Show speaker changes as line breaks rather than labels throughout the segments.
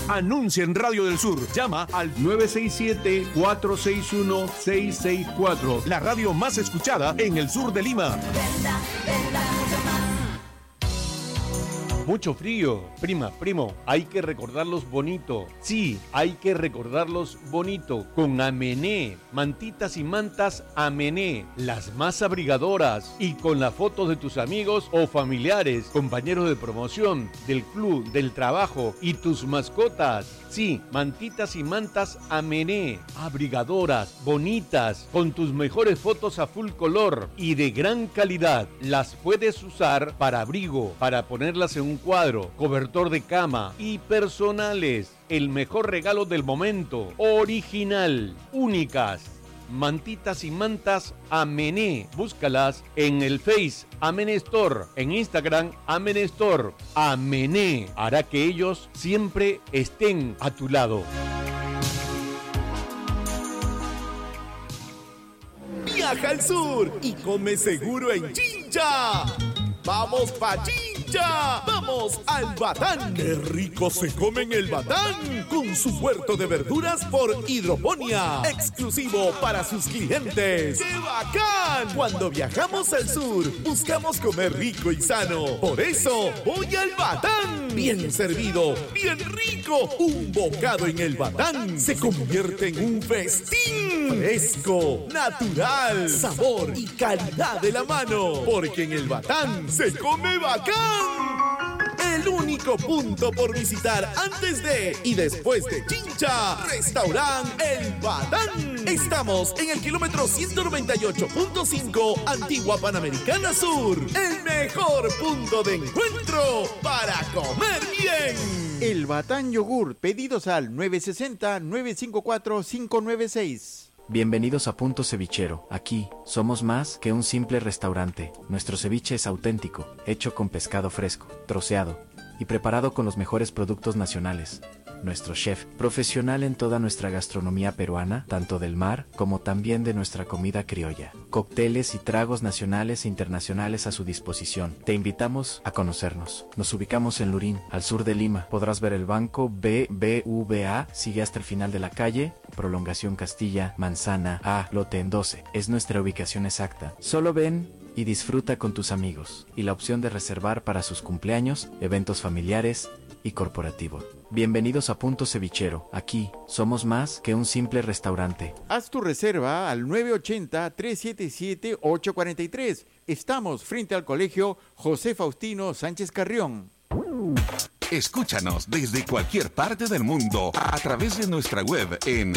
Anuncia en Radio del Sur. Llama al
967-461-664.
la radio más escuchada en el sur de Lima.
Mucho frío, prima, primo, hay que recordarlos bonito. Sí, hay que recordarlos bonito. Con Amené, mantitas y mantas Amené, las más abrigadoras. Y con las fotos de tus amigos o familiares, compañeros de promoción, del club, del trabajo y tus mascotas. Sí, mantitas y mantas Amené, abrigadoras, bonitas, con tus mejores fotos a full color y de gran calidad. Las puedes usar para abrigo, para ponerlas en un cuadro, cobertor de cama y personales. El mejor regalo del momento, original, únicas. Mantitas y mantas Amené. Búscalas en el Face Amené Store, en Instagram Amené Store. Amené hará que ellos siempre estén a tu lado.
Viaja al sur y come seguro en Chincha. ¡Vamos pa' Chincha! ¡Vamos al Batán! ¡Qué rico se come en el Batán! Con su huerto de verduras por hidroponía, exclusivo para sus clientes. ¡Qué bacán! Cuando viajamos al sur, buscamos comer rico y sano. Por eso, voy al Batán. Bien servido, bien rico. Un bocado en el Batán se convierte en un festín. Fresco, natural, sabor y calidad de la mano. Porque en el Batán se come bacán. El único punto por visitar antes de y después de Chincha, Restaurant El Batán. Estamos en el kilómetro 198.5, Antigua Panamericana Sur. El mejor punto de encuentro para comer bien.
El Batán Yogur, pedidos al 960-954-596.
Bienvenidos a Punto Cevichero. Aquí, somos más que un simple restaurante. Nuestro ceviche es auténtico, hecho con pescado fresco, troceado y preparado con los mejores productos nacionales. Nuestro chef, profesional en toda nuestra gastronomía peruana, tanto del mar como también de nuestra comida criolla. Cócteles y tragos nacionales e internacionales a su disposición. Te invitamos a conocernos. Nos ubicamos en Lurín, al sur de Lima. Podrás ver el banco BBVA, sigue hasta el final de la calle, prolongación Castilla, Manzana A, lote en 12. Es nuestra ubicación exacta. Solo ven y disfruta con tus amigos. Y la opción de reservar para sus cumpleaños, eventos familiares y corporativos. Bienvenidos a Punto Cevichero. Aquí somos más que un simple restaurante.
Haz tu reserva al 980-377-843. Estamos frente al colegio José Faustino Sánchez Carrión.
Escúchanos desde cualquier parte del mundo a través de nuestra web en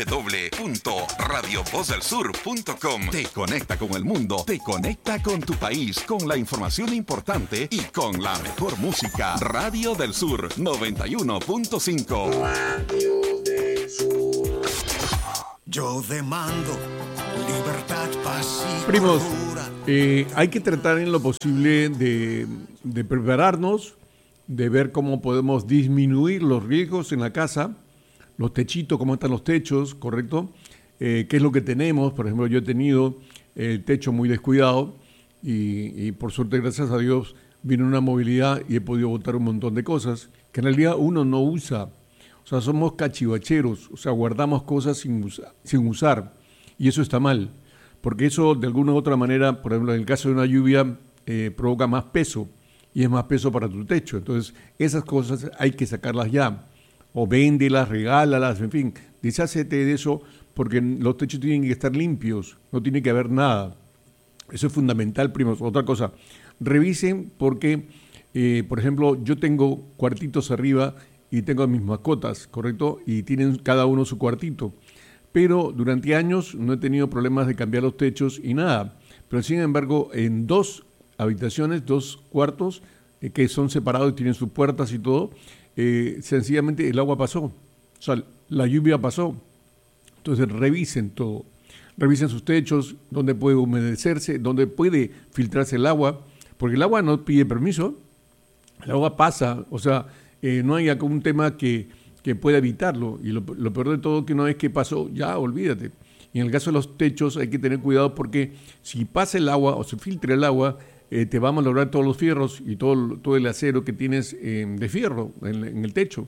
www.radiovozdelsur.com. Te conecta con el mundo, te conecta con tu país, con la información importante y con la mejor música. Radio del Sur 91.5.
Radio del Sur. Yo demando libertad, paz y
Primos,
cordura.
hay que tratar en lo posible de prepararnos, de ver cómo podemos disminuir los riesgos en la casa, los techitos, cómo están los techos, ¿correcto? ¿Qué es lo que tenemos? Por ejemplo, yo he tenido el techo muy descuidado y por suerte, gracias a Dios, vino una movilidad y he podido botar un montón de cosas que en realidad uno no usa. O sea, somos cachivacheros, o sea, guardamos cosas sin usar y eso está mal, porque eso de alguna u otra manera, por ejemplo, en el caso de una lluvia, provoca más peso. Y es más peso para tu techo. Entonces, esas cosas hay que sacarlas ya. O véndelas, regálalas, en fin. Deshácete de eso porque los techos tienen que estar limpios. No tiene que haber nada. Eso es fundamental, primos. Otra cosa, revisen porque, por ejemplo, yo tengo cuartitos arriba y tengo a mis mascotas, ¿correcto? Y tienen cada uno su cuartito. Pero durante años no he tenido problemas de cambiar los techos y nada. Pero sin embargo, en dos habitaciones, dos cuartos que son separados y tienen sus puertas y todo, sencillamente el agua pasó, o sea, la lluvia pasó. Entonces revisen todo, revisen sus techos, dónde puede humedecerse, dónde puede filtrarse el agua, porque el agua no pide permiso, el agua pasa, o sea, no hay un tema que pueda evitarlo, y lo peor de todo que una vez que pasó, ya olvídate. Y en el caso de los techos hay que tener cuidado porque si pasa el agua o se filtra el agua, te va a malograr todos los fierros y todo el acero que tienes de fierro en el techo.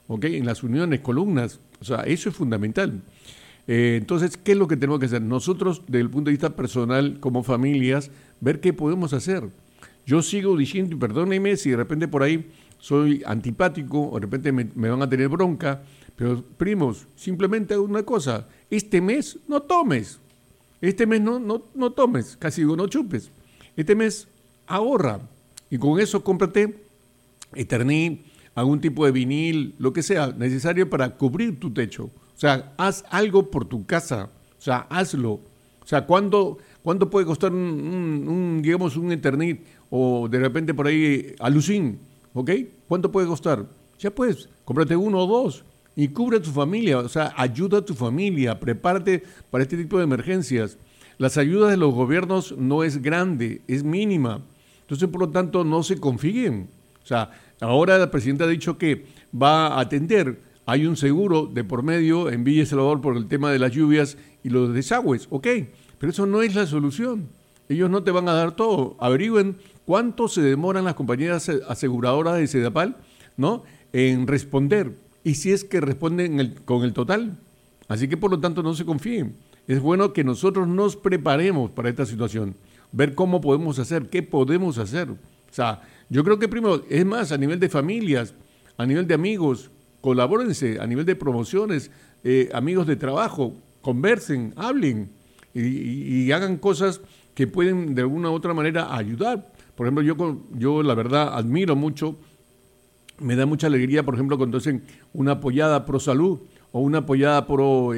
¿ok? En las uniones, columnas, o sea, eso es fundamental. Entonces, ¿qué es lo que tenemos que hacer? Nosotros, desde el punto de vista personal, como familias, ver qué podemos hacer. Yo sigo diciendo, y perdónenme si de repente por ahí soy antipático, o de repente me van a tener bronca, pero primos, simplemente hago una cosa, este mes no tomes, este mes no tomes, casi digo no chupes, este mes ahorra, y con eso cómprate Eternit, algún tipo de vinil, lo que sea necesario para cubrir tu techo. O sea, haz algo por tu casa, o sea, hazlo. O sea, ¿cuánto puede costar digamos, un Eternit o de repente por ahí Alucin? ¿Ok? ¿Cuánto puede costar? Ya pues, cómprate uno o dos y cubre a tu familia, o sea, ayuda a tu familia, prepárate para este tipo de emergencias. Las ayudas de los gobiernos no es grande, es mínima. Entonces, por lo tanto, no se confíen. O sea, ahora la presidenta ha dicho que va a atender, hay un seguro de por medio en Villa El Salvador por el tema de las lluvias y los desagües, ok, pero eso no es la solución. Ellos no te van a dar todo. Averigüen cuánto se demoran las compañías aseguradoras de Sedapal, ¿no?, en responder, y si es que responden con el total. Así que, por lo tanto, no se confíen. Es bueno que nosotros nos preparemos para esta situación, ver cómo podemos hacer, qué podemos hacer. O sea, yo creo que primero, es más, a nivel de familias, a nivel de amigos, colabórense, a nivel de promociones, amigos de trabajo, conversen, hablen y hagan cosas que pueden de alguna u otra manera ayudar. Por ejemplo, yo la verdad admiro mucho, me da mucha alegría, por ejemplo, cuando hacen una apoyada pro salud o una apoyada pro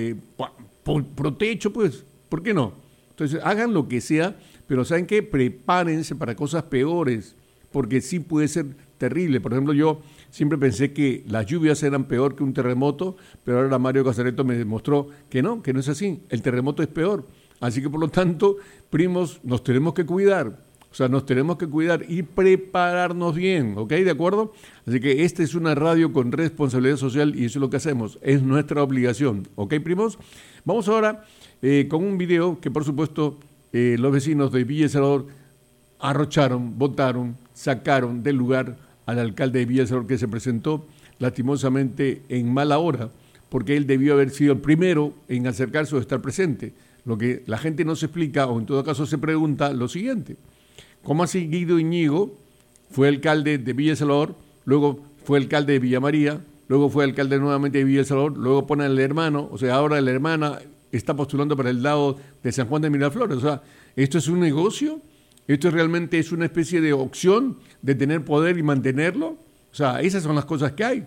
techo, pues, ¿por qué no? Entonces, hagan lo que sea, pero ¿saben qué? Prepárense para cosas peores, porque sí puede ser terrible. Por ejemplo, yo siempre pensé que las lluvias eran peor que un terremoto, pero ahora Mario Casareto me demostró que no es así. El terremoto es peor. Así que, por lo tanto, primos, nos tenemos que cuidar. O sea, nos tenemos que cuidar y prepararnos bien, ¿ok? ¿De acuerdo? Así que esta es una radio con responsabilidad social y eso es lo que hacemos. Es nuestra obligación, ¿ok, primos? Vamos ahora con un video que, por supuesto, los vecinos de Villa El Salvador arrocharon, votaron, sacaron del lugar al alcalde de Villa El Salvador, que se presentó lastimosamente en mala hora, porque él debió haber sido el primero en acercarse o estar presente. Lo que la gente no se explica, o en todo caso se pregunta, lo siguiente: ¿cómo así Guido Iñigo fue alcalde de Villa El Salvador, luego fue alcalde de Villa María, luego fue alcalde nuevamente de Villa El Salvador, luego pone al hermano, o sea, ahora la hermana está postulando para el lado de San Juan de Miraflores? O sea, ¿esto es un negocio? ¿Esto realmente es una especie de opción de tener poder y mantenerlo? O sea, esas son las cosas que hay.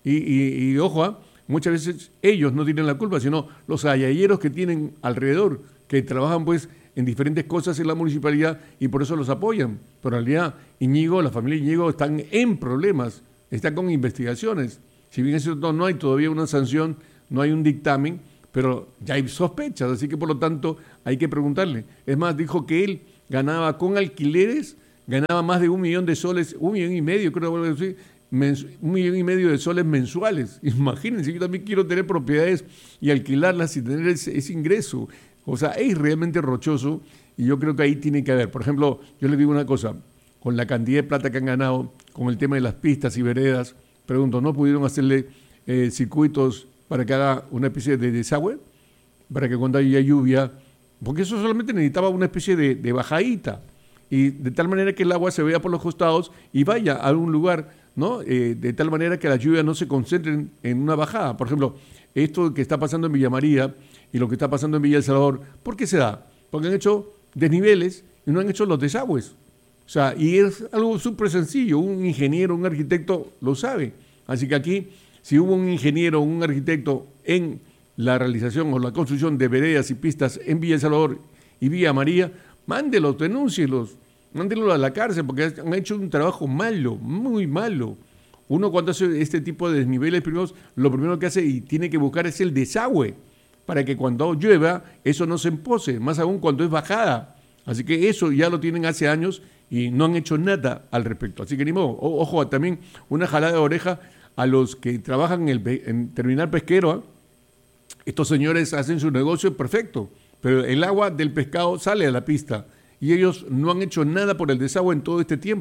Y ojo, muchas veces ellos no tienen la culpa, sino los ayayeros que tienen alrededor, que trabajan pues en diferentes cosas en la municipalidad y por eso los apoyan. Pero en realidad Iñigo, la familia Iñigo están en problemas, están con investigaciones. Si bien es cierto, no hay todavía una sanción, no hay un dictamen, pero ya hay sospechas, así que por lo tanto hay que preguntarle. Es más, dijo que él ganaba con alquileres, ganaba más de 1 millón de soles, 1,5 millones, creo que sí, 1,5 millones de soles mensuales. Imagínense, yo también quiero tener propiedades y alquilarlas y tener ese ingreso. O sea, es realmente rochoso y yo creo que ahí tiene que haber. Por ejemplo, yo les digo una cosa, con la cantidad de plata que han ganado, con el tema de las pistas y veredas, pregunto, ¿no pudieron hacerle circuitos para que haga una especie de desagüe? Para que cuando haya lluvia, porque eso solamente necesitaba una especie de bajadita, y de tal manera que el agua se vea por los costados y vaya a algún lugar, ¿no? De tal manera que las lluvias no se concentren en una bajada. Por ejemplo, esto que está pasando en Villa María y lo que está pasando en Villa El Salvador, ¿por qué se da? Porque han hecho desniveles y no han hecho los desagües. O sea, y es algo súper sencillo, un ingeniero, un arquitecto lo sabe. Así que aquí, si hubo un ingeniero o un arquitecto en la realización o la construcción de veredas y pistas en Villa El Salvador y Villa María, mándelos, denúncielos, mándenlos a la cárcel porque han hecho un trabajo malo, muy malo. Uno cuando hace este tipo de desniveles primeros, lo primero que hace y tiene que buscar es el desagüe, para que cuando llueva eso no se empose, más aún cuando es bajada. Así que eso ya lo tienen hace años y no han hecho nada al respecto. Así que ni modo, ojo, también una jalada de oreja a los que trabajan en terminal pesquero, ¿eh? Estos señores hacen su negocio perfecto, pero el agua del pescado sale a la pista y ellos no han hecho nada por el desagüe en todo este tiempo.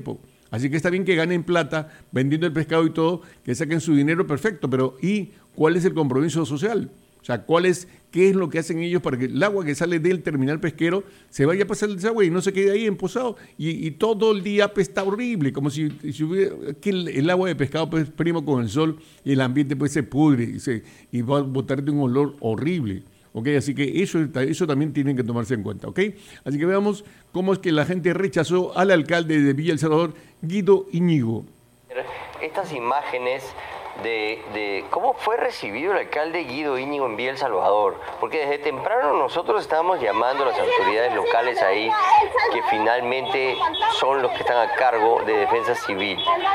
Así que está bien que ganen plata vendiendo el pescado y todo, que saquen su dinero, perfecto, pero ¿y cuál es el compromiso social? O sea, ¿qué es lo que hacen ellos para que el agua que sale del terminal pesquero se vaya a pasar el desagüe y no se quede ahí emposado? Y todo el día apesta horrible, como si hubiera que el agua de pescado pues, primo con el sol y el ambiente pues se pudre y va a botarte un olor horrible. ¿Okay? Así que eso también tienen que tomarse en cuenta. ¿Okay? Así que veamos cómo es que la gente rechazó al alcalde de Villa El Salvador, Guido Íñigo.
Estas imágenes de cómo fue recibido el alcalde Guido Íñigo en Villa El Salvador, porque desde temprano nosotros estábamos llamando a las autoridades locales ahí, que finalmente son los que están a cargo de defensa civil.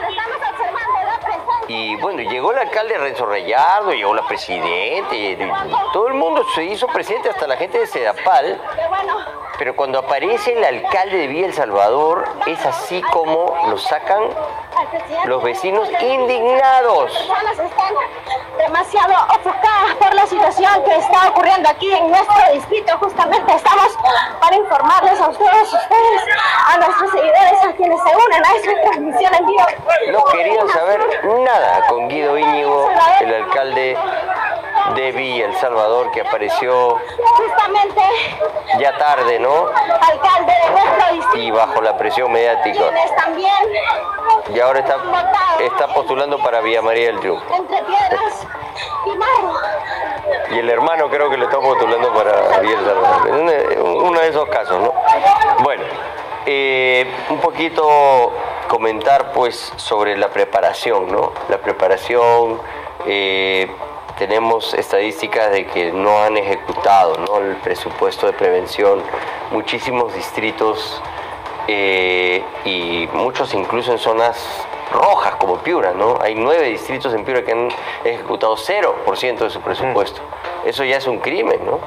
Y bueno, llegó el alcalde Renzo Rayardo, llegó la presidenta, y todo el mundo se hizo presente, hasta la gente de Sedapal. Pero cuando aparece el alcalde de Villa El Salvador, es así como lo sacan los vecinos indignados.
Las personas están demasiado ofuscadas por la situación que está ocurriendo aquí en nuestro distrito. Justamente estamos para informarles a ustedes, a nuestros seguidores, a quienes se unen a esta transmisión en vivo.
No querían saber nada con Guido Íñigo, el alcalde de Villa El Salvador, que apareció
justamente
ya tarde, ¿no?
Alcalde de nuestro distrito.
Y bajo la presión mediática.
Quienes también
y ahora está postulando para Villa María del Triunfo.
Entre piedras y barro.
Y el hermano creo que le está postulando para Villa El Salvador. Uno de esos casos, ¿no? Bueno, un poquito comentar pues sobre la preparación, ¿no? La preparación, tenemos estadísticas de que no han ejecutado, ¿no?, el presupuesto de prevención, muchísimos distritos y muchos incluso en zonas rojas como Piura, ¿no? Hay 9 distritos en Piura que han ejecutado 0% de su presupuesto. Eso ya es un crimen, ¿no?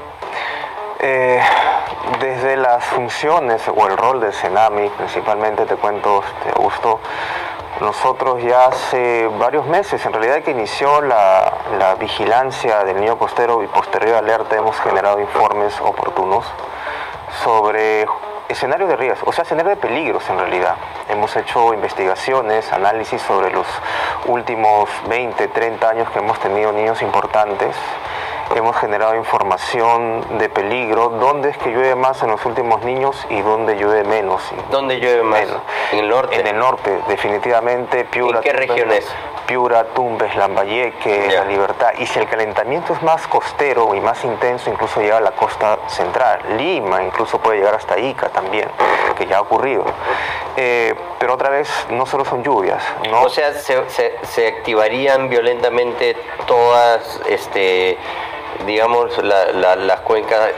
Desde las funciones o el rol del CENAMI, principalmente te cuento, Augusto, nosotros ya hace varios meses, en realidad que inició la vigilancia del niño costero y posterior alerta, hemos generado informes oportunos sobre escenarios de riesgo, o sea, escenarios de peligros en realidad. Hemos hecho investigaciones, análisis sobre los últimos 20, 30 años que hemos tenido niños importantes. Hemos generado información de peligro, dónde es que llueve más en los últimos niños y dónde llueve menos.
¿Dónde llueve más? ¿En el norte?
En el norte, definitivamente. Piura,
¿en qué regiones?
Piura, Tumbes, Lambayeque, La Libertad. Y si el calentamiento es más costero y más intenso, incluso llega a la costa central. Lima incluso puede llegar hasta Ica también, que ya ha ocurrido. Pero otra vez, no solo son lluvias, ¿no?
O sea, se activarían violentamente todas, digamos, las cuencas,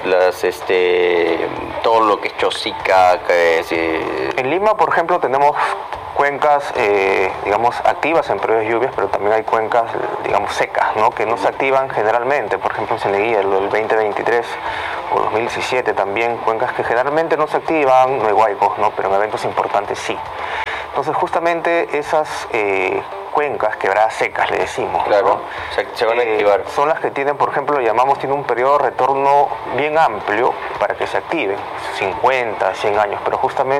todo lo que es Chosica.
En Lima, por ejemplo, tenemos cuencas, digamos, activas en periodos de lluvias, pero también hay cuencas, digamos, secas, ¿no?, que no se activan generalmente. Por ejemplo, en Cieneguilla, el 2023 o 2017 también, cuencas que generalmente no se activan, no hay huaicos, ¿no?, pero en eventos importantes sí. Entonces, justamente esas cuencas, quebradas secas, le decimos,
claro,
¿no?,
se van a activar.
Son las que tienen, por ejemplo, lo llamamos, tiene un periodo de retorno bien amplio para que se activen, 50, 100 años, pero justamente